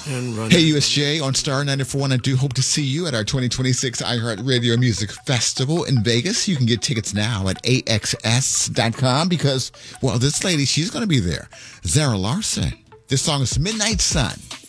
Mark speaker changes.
Speaker 1: and run.
Speaker 2: Hey, USJ on Star 94.1. I do hope to see you at our 2026 iHeartRadio Music Festival in Vegas. You can get tickets now at AXS.com because, well, this lady, she's going to be there. Zara Larson. This song is Midnight Sun.